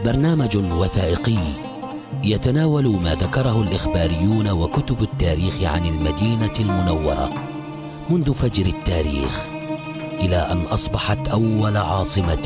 برنامج وثائقي يتناول ما ذكره الإخباريون وكتب التاريخ عن المدينة المنورة منذ فجر التاريخ إلى أن أصبحت أول عاصمة